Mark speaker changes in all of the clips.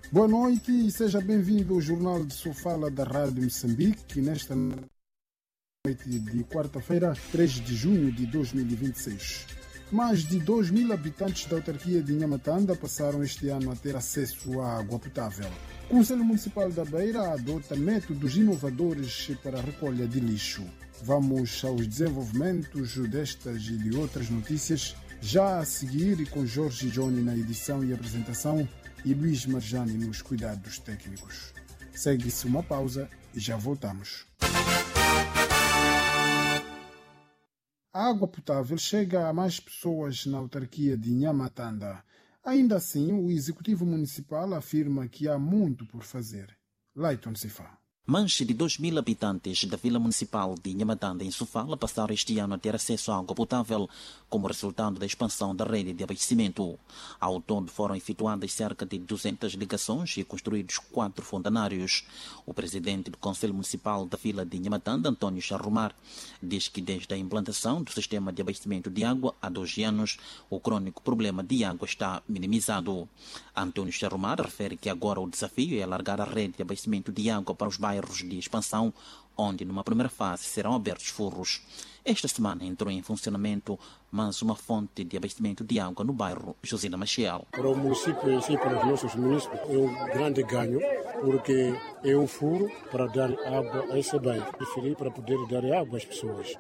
Speaker 1: Boa noite e seja bem-vindo ao Jornal de Sofala da Rádio Moçambique, nesta noite de quarta-feira, 3 de junho de 2026. Mais de 2.000 habitantes da autarquia de Inhamatanda passaram este ano a ter acesso à água potável. O Conselho Municipal da Beira adota métodos inovadores para a recolha de lixo. Vamos aos desenvolvimentos destas e de outras notícias, já a seguir, com Jorge Johnny na edição e apresentação e Luís Marjani nos cuidados técnicos. Segue-se uma pausa e já voltamos. A água potável chega a mais pessoas na autarquia de Inhamatanda. Ainda assim, o Executivo Municipal afirma que há muito por fazer. Leiton Sifá.
Speaker 2: Mais de 2.000 habitantes da Vila Municipal de Inhamatanda, em Sofala, passaram este ano a ter acesso à água potável como resultado da expansão da rede de abastecimento. Ao todo foram efetuadas cerca de 200 ligações e construídos 4 fontanários. O presidente do Conselho Municipal da Vila de Inhamatanda, Antônio Charrumar, diz que desde a implantação do sistema de abastecimento de água há 12 anos, o crônico problema de água está minimizado. Antônio Charrumar refere que agora o desafio é alargar a rede de abastecimento de água para os bairros de expansão, onde numa primeira fase serão abertos furros. Esta semana entrou em funcionamento mais uma fonte de abastecimento de água no bairro Josina Maciel.
Speaker 3: Para o município em si, para os nossos municípios, é um grande ganho, porque é um furo para dar água a esse bairro. Preferi para poder dar água às pessoas.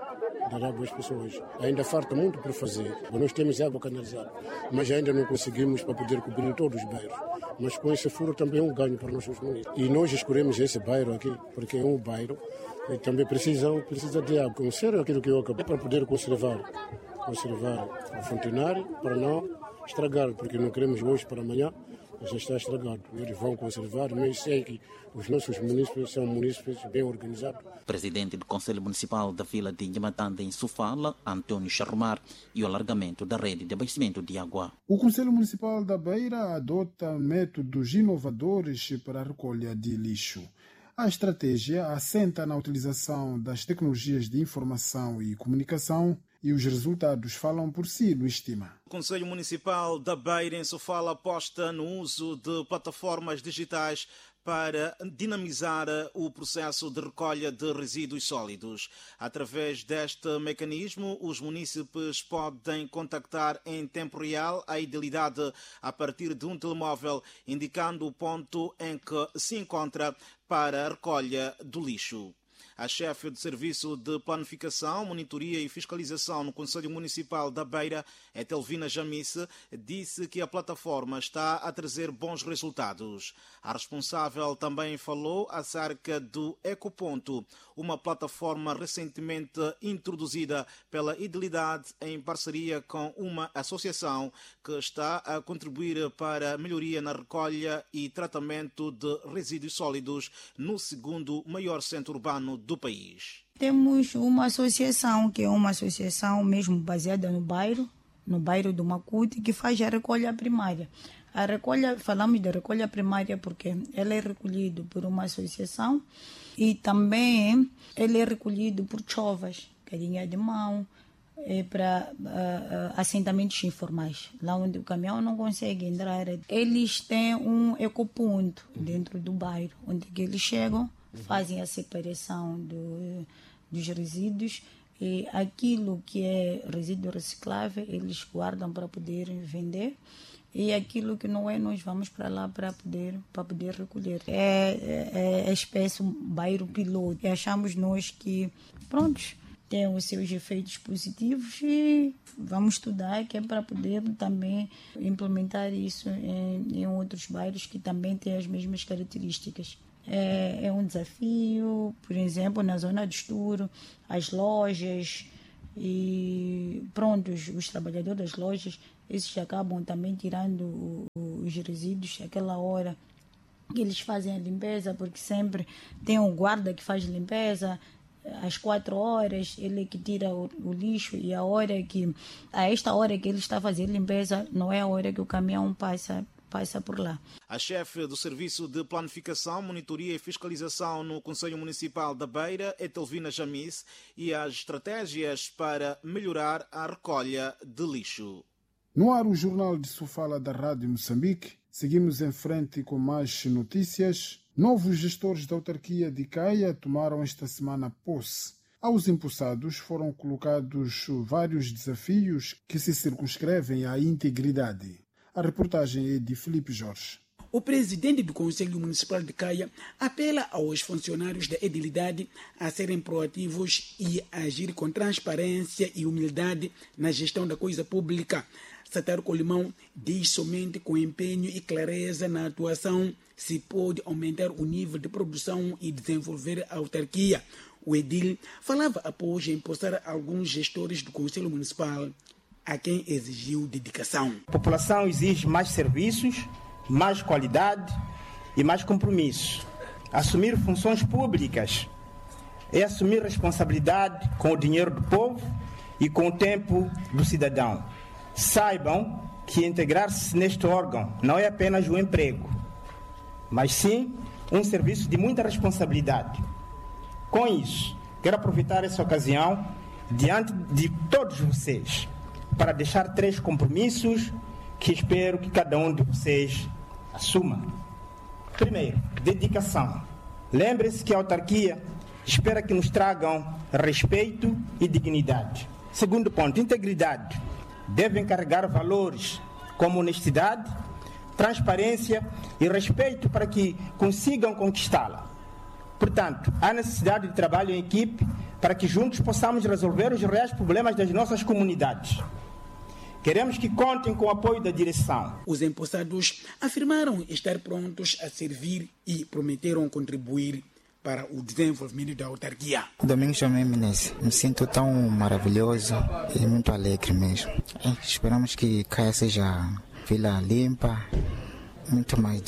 Speaker 3: Ainda falta muito por fazer. Nós temos água canalizada, mas ainda não conseguimos para poder cobrir todos os bairros. Mas com esse furo também é um ganho para os nossos municípios. E nós escolhemos esse bairro aqui, porque é um bairro que também precisa de água. Conhecer aquilo que eu acabei para poder conservar o fontenário, para não estragar, porque não queremos hoje para amanhã, já está estragado. Eles vão conservar, mas sei que os nossos municípios são municípios bem organizados.
Speaker 2: Presidente do Conselho Municipal da Vila de Inhamatanda, em Sofala, Antônio Charrumar, e o alargamento da rede de abastecimento de água.
Speaker 1: O Conselho Municipal da Beira adota métodos inovadores para a recolha de lixo. A estratégia assenta na utilização das tecnologias de informação e comunicação e os resultados falam por si, Luís Estima.
Speaker 4: O Conselho Municipal da Beira, em Sofala, aposta no uso de plataformas digitais para dinamizar o processo de recolha de resíduos sólidos. Através deste mecanismo, os munícipes podem contactar em tempo real a idealidade a partir de um telemóvel, indicando o ponto em que se encontra para a recolha do lixo. A chefe de Serviço de Planificação, Monitoria e Fiscalização no Conselho Municipal da Beira, Etelvina Jamice, disse que a plataforma está a trazer bons resultados. A responsável também falou acerca do Ecoponto, uma plataforma recentemente introduzida pela Idilidade em parceria com uma associação que está a contribuir para a melhoria na recolha e tratamento de resíduos sólidos no segundo maior centro urbano do país.
Speaker 5: Temos uma associação, que é uma associação mesmo baseada no bairro do Macuti, que faz a recolha primária. Falamos de recolha primária porque ela é recolhida por uma associação e também ele é recolhido por chovas, carinha de mão, para assentamentos informais, lá onde o caminhão não consegue entrar. Eles têm um ecoponto dentro do bairro, onde eles chegam, fazem a separação dos resíduos e aquilo que é resíduo reciclável eles guardam para poder vender e aquilo que não é nós vamos para lá para poder recolher. É a espécie um bairro piloto e achamos nós que tem os seus efeitos positivos e vamos estudar que é para poder também implementar isso em outros bairros que também têm as mesmas características. É um desafio, por exemplo, na zona do Estouro, as lojas e os trabalhadores das lojas, esses acabam também tirando os resíduos àquela hora que eles fazem a limpeza, porque sempre tem um guarda que faz limpeza, às 4 horas ele que tira o lixo e a esta hora que ele está a fazer limpeza não é a hora que o caminhão passa por lá.
Speaker 4: A chefe do Serviço de Planificação, Monitoria e Fiscalização no Conselho Municipal da Beira, Etelvina Jamice, e as estratégias para melhorar a recolha de lixo.
Speaker 1: No ar, o Jornal de Sofala da Rádio Moçambique, Seguimos em frente com mais notícias. Novos gestores da autarquia de Caia tomaram esta semana posse. Aos empossados foram colocados vários desafios que se circunscrevem à integridade. A reportagem é de Filipe Jorge.
Speaker 6: O presidente do Conselho Municipal de Caia apela aos funcionários da edilidade a serem proativos e agir com transparência e humildade na gestão da coisa pública. Sataro Colimão diz somente com empenho e clareza na atuação se pode aumentar o nível de produção e desenvolver a autarquia. O edil falava após empossar alguns gestores do Conselho Municipal, a quem exigiu dedicação.
Speaker 7: A população exige mais serviços, mais qualidade e mais compromisso. Assumir funções públicas é assumir responsabilidade com o dinheiro do povo e com o tempo do cidadão. Saibam que integrar-se neste órgão não é apenas um emprego, mas sim um serviço de muita responsabilidade. Com isso, quero aproveitar essa ocasião diante de todos vocês para deixar 3 compromissos que espero que cada um de vocês assuma. Primeiro, dedicação. Lembre-se que a autarquia espera que nos tragam respeito e dignidade. Segundo ponto, integridade. Devem carregar valores como honestidade, transparência e respeito para que consigam conquistá-la. Portanto, há necessidade de trabalho em equipe para que juntos possamos resolver os reais problemas das nossas comunidades. Queremos que contem com o apoio da direção.
Speaker 6: Os empossados afirmaram estar prontos a servir e prometeram contribuir para o desenvolvimento da autarquia.
Speaker 8: Domingos Jamé Menezes, me sinto tão maravilhoso e muito alegre mesmo. Esperamos que Caia seja vila limpa, muito mais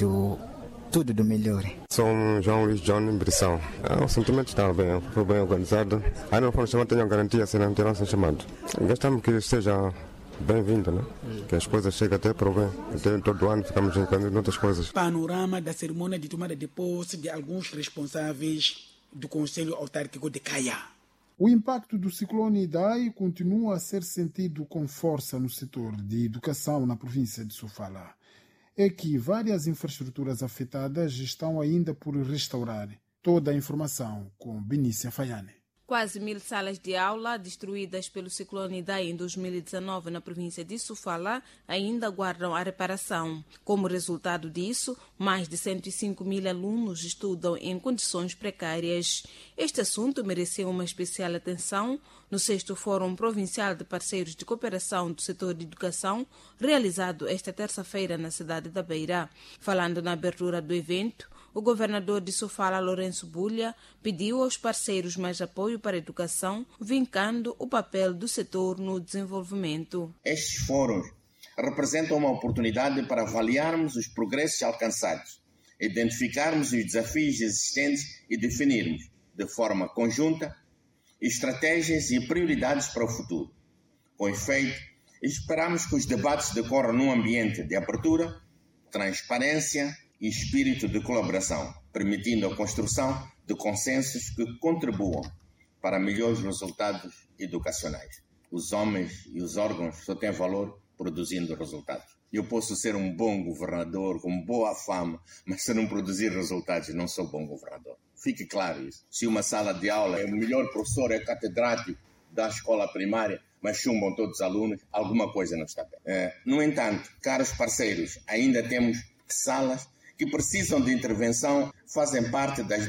Speaker 8: tudo do melhor.
Speaker 9: Sou João Luís John Brissão. O sentimento está bem, foi bem organizado. Aí não foram chamados, tenham garantia, se não terão sido chamados. Gostamos que seja bem-vindo, né? Que as coisas cheguem até para o bem. Até todo ano ficamos em outras coisas.
Speaker 6: Panorama da cerimônia de tomada de posse de alguns responsáveis do Conselho Autárquico de Caia.
Speaker 1: O impacto do ciclone Idai continua a ser sentido com força no setor de educação na província de Sofala. É que várias infraestruturas afetadas estão ainda por restaurar. Toda a informação com Benícia Faiane.
Speaker 10: Quase 1000 salas de aula destruídas pelo ciclone Idai em 2019 na província de Sofala ainda aguardam a reparação. Como resultado disso, mais de 105 mil alunos estudam em condições precárias. Este assunto mereceu uma especial atenção no 6º Fórum Provincial de Parceiros de Cooperação do Setor de Educação, realizado esta terça-feira na cidade da Beira. Falando na abertura do evento, o governador de Sofala, Lourenço Bulha, pediu aos parceiros mais apoio para a educação, vincando o papel do setor no desenvolvimento.
Speaker 11: Estes fóruns representam uma oportunidade para avaliarmos os progressos alcançados, identificarmos os desafios existentes e definirmos, de forma conjunta, estratégias e prioridades para o futuro. Com efeito, esperamos que os debates decorram num ambiente de abertura, transparência e espírito de colaboração, permitindo a construção de consensos que contribuam para melhores resultados educacionais. Os homens e os órgãos só têm valor produzindo resultados. Eu posso ser um bom governador, com boa fama, mas se não produzir resultados, não sou bom governador. Fique claro isso. Se uma sala de aula é o melhor professor, é catedrático da escola primária, mas chumbam todos os alunos, alguma coisa não está bem. No entanto, caros parceiros, ainda temos salas que precisam de intervenção, fazem parte das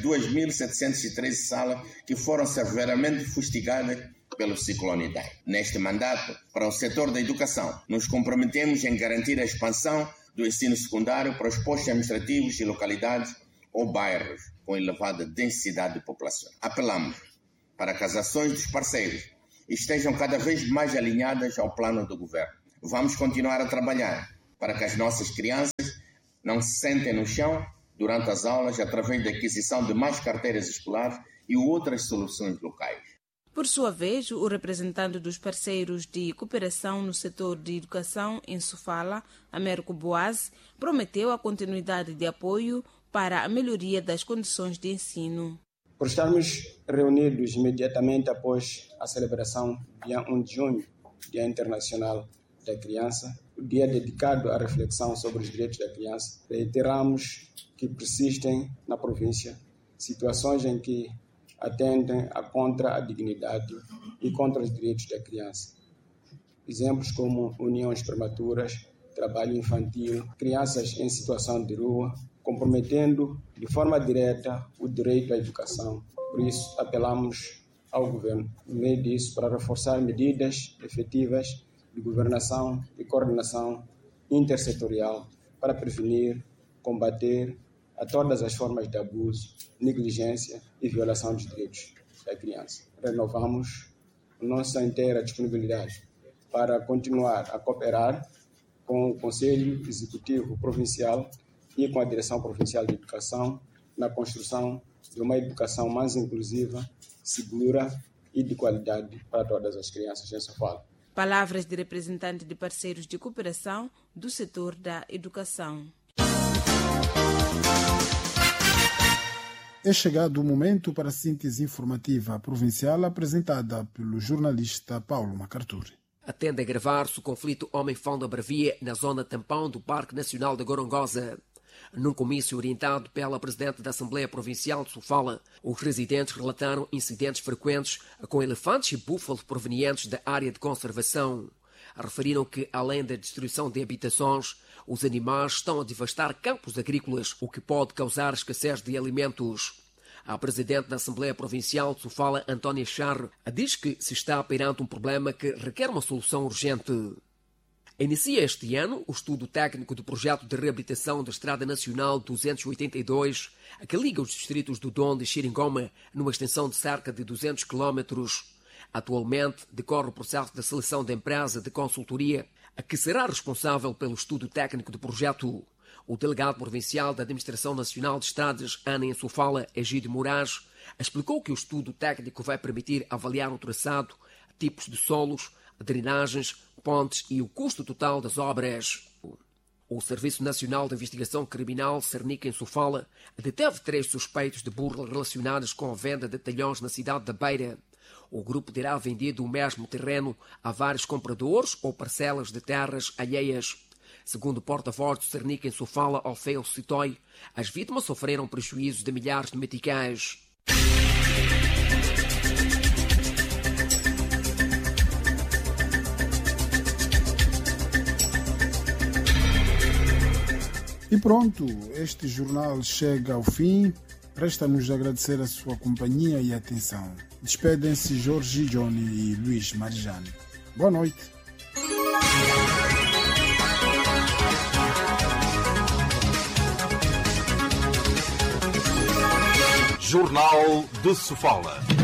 Speaker 11: 2.713 salas que foram severamente fustigadas pelo ciclone Idai. Neste mandato, para o setor da educação, nos comprometemos em garantir a expansão do ensino secundário para os postos administrativos e localidades ou bairros com elevada densidade populacional. Apelamos para que as ações dos parceiros estejam cada vez mais alinhadas ao plano do governo. Vamos continuar a trabalhar para que as nossas crianças não se sentem no chão durante as aulas através da aquisição de mais carteiras escolares e outras soluções locais.
Speaker 10: Por sua vez, o representante dos parceiros de cooperação no setor de educação em Sofala, Américo Boaz, prometeu a continuidade de apoio para a melhoria das condições de ensino.
Speaker 12: Por estarmos reunidos imediatamente após a celebração, dia 1 de junho, Dia Internacional da Criança, o dia dedicado à reflexão sobre os direitos da criança, reiteramos que persistem na província situações em que atendem contra a dignidade e contra os direitos da criança. Exemplos como uniões prematuras, trabalho infantil, crianças em situação de rua, comprometendo de forma direta o direito à educação. Por isso, apelamos ao governo, no meio disso, para reforçar medidas efetivas de governação e coordenação intersetorial para prevenir, combater a todas as formas de abuso, negligência e violação dos direitos da criança. Renovamos nossa inteira disponibilidade para continuar a cooperar com o Conselho Executivo Provincial e com a Direção Provincial de Educação na construção de uma educação mais inclusiva, segura e de qualidade para todas as crianças em Sofala.
Speaker 10: Palavras de representante de parceiros de cooperação do setor da educação.
Speaker 1: É chegado o momento para a síntese informativa provincial apresentada pelo jornalista Paulo Macarturi.
Speaker 13: Atende a gravar-se o conflito homem-fauna-bravia na zona tampão do Parque Nacional de Gorongosa. Num comício orientado pela Presidente da Assembleia Provincial de Sofala, os residentes relataram incidentes frequentes com elefantes e búfalos provenientes da área de conservação. Referiram que, além da destruição de habitações, os animais estão a devastar campos agrícolas, o que pode causar escassez de alimentos. A Presidente da Assembleia Provincial de Sofala, Antónia Charro, diz que se está perante um problema que requer uma solução urgente. Inicia este ano o estudo técnico do projeto de reabilitação da Estrada Nacional 282, que liga os distritos do Dondo e Xiringoma numa extensão de cerca de 200 km. Atualmente decorre o processo de seleção da empresa de consultoria, que será responsável pelo estudo técnico do projeto. O delegado provincial da Administração Nacional de Estradas, ANA em Sofala, Egídio Moraes, explicou que o estudo técnico vai permitir avaliar o traçado, tipos de solos, drenagens, pontes e o custo total das obras. O Serviço Nacional de Investigação Criminal, Cernica em Sofala, deteve 3 suspeitos de burla relacionados com a venda de talhões na cidade da Beira. O grupo terá vendido o mesmo terreno a vários compradores ou parcelas de terras alheias. Segundo o porta-voz do Cernica em Sofala, Alfeu Citói, as vítimas sofreram prejuízos de milhares de meticais.
Speaker 1: E pronto, este jornal chega ao fim. Resta-nos agradecer a sua companhia e atenção. Despedem-se Jorge Johnny e Luís Marijane. Boa noite.
Speaker 14: Jornal de Sofala.